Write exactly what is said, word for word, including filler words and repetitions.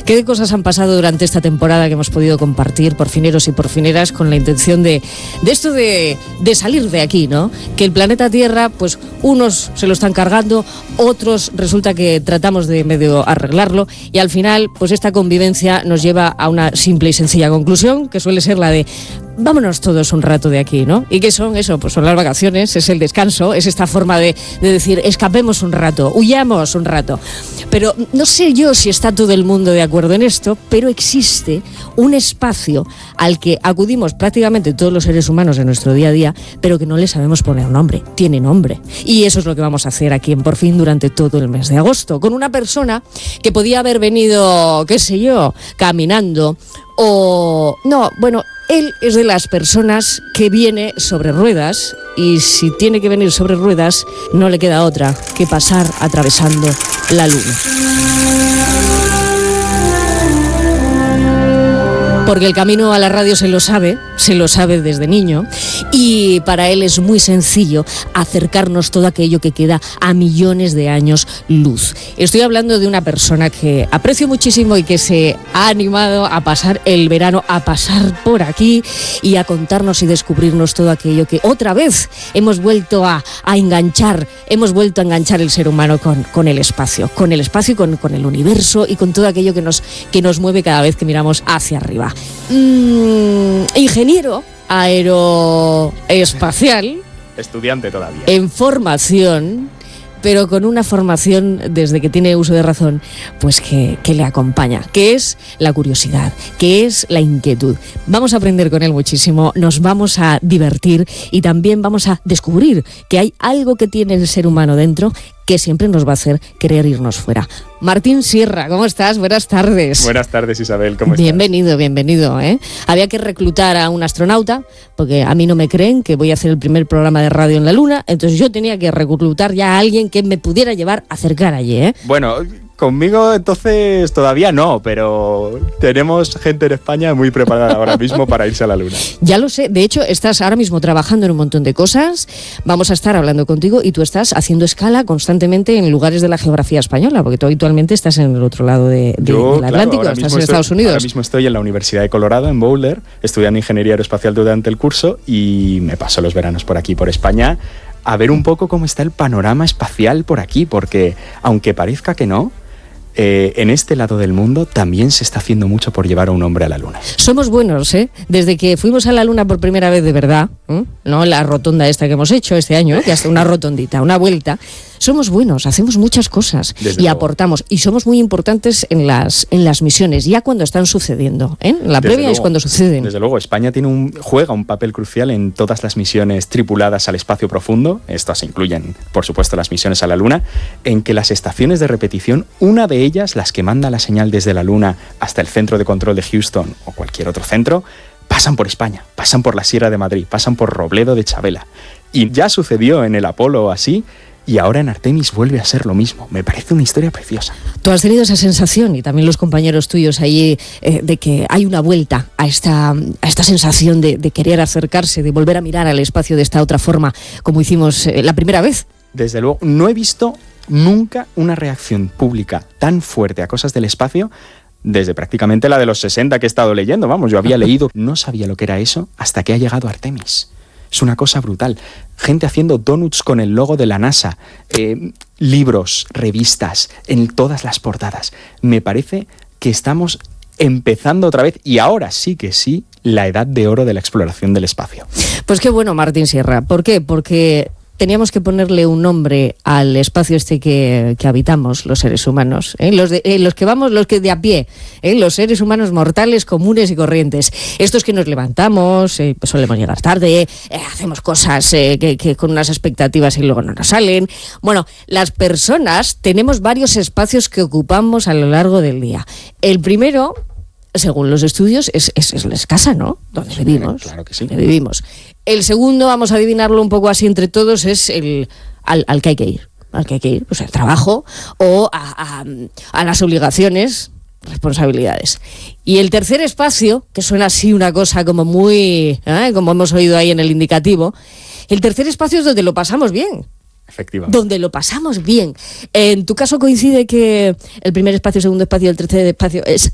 ¿Qué cosas han pasado durante esta temporada que hemos podido compartir, porfineros y porfineras, con la intención de, de esto de, de salir de aquí, ¿no? Que el planeta Tierra, pues unos se lo están cargando, otros resulta que tratamos de medio arreglarlo, y al final, pues esta convivencia nos lleva a una simple y sencilla conclusión, que suele ser la de vámonos todos un rato de aquí, ¿no? ¿Y qué son eso? Pues son las vacaciones, es el descanso, es esta forma de, de decir, escapemos un rato, huyamos un rato. Pero no sé yo si está todo el mundo de acuerdo en esto, pero existe un espacio al que acudimos prácticamente todos los seres humanos en nuestro día a día, pero que no le sabemos poner nombre. Tiene nombre. Y eso es lo que vamos a hacer aquí en Por Fin durante todo el mes de agosto, con una persona que podía haber venido, qué sé yo, caminando, o... no, bueno... Él es de las personas que viene sobre ruedas, y si tiene que venir sobre ruedas, no le queda otra que pasar atravesando la luna. Porque el camino a la radio se lo sabe, se lo sabe desde niño, y para él es muy sencillo acercarnos todo aquello que queda a millones de años luz. Estoy hablando de una persona que aprecio muchísimo y que se ha animado a pasar el verano, a pasar por aquí y a contarnos y descubrirnos todo aquello que otra vez hemos vuelto a, a enganchar, hemos vuelto a enganchar el ser humano con, con el espacio, con el espacio y con, con el universo y con todo aquello que nos, que nos mueve cada vez que miramos hacia arriba. Mm, ingeniero aeroespacial, estudiante todavía, en formación, pero con una formación desde que tiene uso de razón, pues que, que le acompaña, que es la curiosidad, que es la inquietud. Vamos a aprender con él muchísimo, nos vamos a divertir y también vamos a descubrir que hay algo que tiene el ser humano dentro que siempre nos va a hacer querer irnos fuera. Martín Sierra, ¿cómo estás? Buenas tardes. Buenas tardes, Isabel, ¿cómo estás? Bienvenido, bienvenido, ¿eh? Había que reclutar a un astronauta, porque a mí no me creen que voy a hacer el primer programa de radio en la Luna, entonces yo tenía que reclutar ya a alguien que me pudiera llevar a acercar allí, ¿eh? Bueno, conmigo entonces todavía no, pero tenemos gente en España muy preparada ahora mismo para irse a la Luna. Ya lo sé, de hecho estás ahora mismo trabajando en un montón de cosas, vamos a estar hablando contigo y tú estás haciendo escala constantemente en lugares de la geografía española, porque tú habitualmente estás en el otro lado de, de, Yo, del Atlántico, claro, estás en estoy, Estados Unidos. Ahora mismo estoy en la Universidad de Colorado, en Boulder, estudiando Ingeniería Aeroespacial durante el curso y me paso los veranos por aquí, por España, a ver un poco cómo está el panorama espacial por aquí, porque aunque parezca que no, Eh, en este lado del mundo también se está haciendo mucho por llevar a un hombre a la Luna. Somos buenos, ¿eh? Desde que fuimos a la Luna por primera vez de verdad, ¿eh? No la rotonda esta que hemos hecho este año, ¿eh? Que hasta una rotondita, una vuelta. Somos buenos, hacemos muchas cosas Desde y luego. aportamos. Y somos muy importantes en las, en las misiones, ya cuando están sucediendo, ¿eh? La Desde previa luego, es cuando suceden. Desde luego, España tiene un, juega un papel crucial en todas las misiones tripuladas al espacio profundo. Estas incluyen, por supuesto, las misiones a la Luna, en que las estaciones de repetición, una de ellas, las que manda la señal desde la Luna hasta el centro de control de Houston o cualquier otro centro, pasan por España, pasan por la Sierra de Madrid, pasan por Robledo de Chabela. Y ya sucedió en el Apolo así, y ahora en Artemis vuelve a ser lo mismo. Me parece una historia preciosa. Tú has tenido esa sensación, y también los compañeros tuyos allí, eh, de que hay una vuelta a esta, a esta sensación de, de querer acercarse, de volver a mirar al espacio de esta otra forma, como hicimos eh, la primera vez. Desde luego, no he visto nunca una reacción pública tan fuerte a cosas del espacio desde prácticamente la de los sesenta que he estado leyendo. Vamos, yo había leído, no sabía lo que era eso hasta que ha llegado Artemis. Es una cosa brutal. Gente haciendo donuts con el logo de la NASA, eh, libros, revistas, en todas las portadas. Me parece que estamos empezando otra vez, y ahora sí que sí, la edad de oro de la exploración del espacio. Pues qué bueno, Martín Sierra. ¿Por qué? Porque teníamos que ponerle un nombre al espacio este que, que habitamos los seres humanos, ¿eh? los, de, eh, los que vamos, los que de a pie, ¿eh? Los seres humanos mortales, comunes y corrientes. Estos que nos levantamos, eh, pues solemos llegar tarde, eh, hacemos cosas eh, que, que con unas expectativas y luego no nos salen. Bueno, las personas tenemos varios espacios que ocupamos a lo largo del día. El primero, según los estudios, es, es, es la casa, ¿no? Donde sí, vivimos. Claro que sí. Donde vivimos. El segundo, vamos a adivinarlo un poco así entre todos, es el al, al que hay que ir. Al que hay que ir, pues al trabajo o a, a, a las obligaciones, responsabilidades. Y el tercer espacio, que suena así una cosa como muy, ¿eh? como hemos oído ahí en el indicativo, el tercer espacio es donde lo pasamos bien. Efectivamente. Donde lo pasamos bien. En tu caso coincide que el primer espacio, el segundo espacio y el tercer espacio es